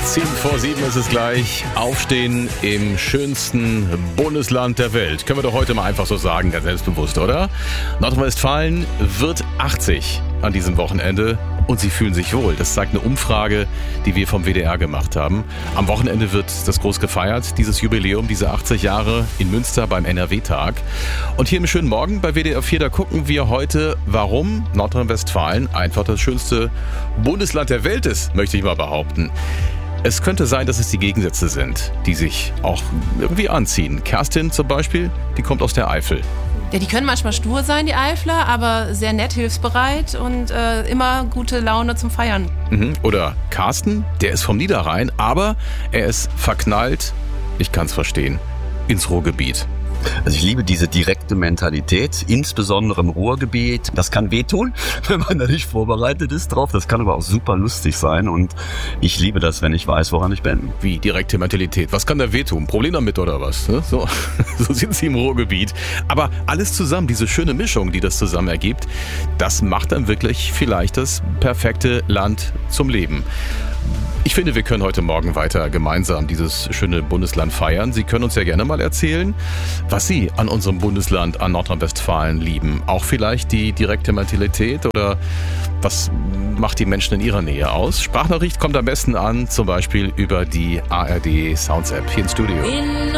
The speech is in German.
6:10 ist es gleich. Aufstehen im schönsten Bundesland der Welt. Können wir doch heute mal einfach so sagen, ganz selbstbewusst, oder? Nordrhein-Westfalen wird 80 an diesem Wochenende und sie fühlen sich wohl. Das zeigt eine Umfrage, die wir vom WDR gemacht haben. Am Wochenende wird das groß gefeiert, dieses Jubiläum, diese 80 Jahre in Münster beim NRW-Tag. Und hier im schönen Morgen bei WDR 4, da gucken wir heute, warum Nordrhein-Westfalen einfach das schönste Bundesland der Welt ist, möchte ich mal behaupten. Es könnte sein, dass es die Gegensätze sind, die sich auch irgendwie anziehen. Kerstin zum Beispiel, die kommt aus der Eifel. Ja, die können manchmal stur sein, die Eifler, aber sehr nett, hilfsbereit und immer gute Laune zum Feiern. Oder Carsten, der ist vom Niederrhein, aber er ist verknallt, ich kann's verstehen, ins Ruhrgebiet. Also ich liebe diese direkte Mentalität, insbesondere im Ruhrgebiet. Das kann wehtun, wenn man da nicht vorbereitet ist drauf. Das kann aber auch super lustig sein und ich liebe das, wenn ich weiß, woran ich bin. Wie direkte Mentalität? Was kann da wehtun? Problem damit oder was? So sind sie im Ruhrgebiet. Aber alles zusammen, diese schöne Mischung, die das zusammen ergibt, das macht dann wirklich vielleicht das perfekte Land zum Leben. Ich finde, wir können heute Morgen weiter gemeinsam dieses schöne Bundesland feiern. Sie können uns ja gerne mal erzählen, was Sie an unserem Bundesland, an Nordrhein-Westfalen lieben. Auch vielleicht die direkte Mentalität oder was macht die Menschen in Ihrer Nähe aus? Sprachnachricht kommt am besten an, zum Beispiel über die ARD Sounds App hier im Studio.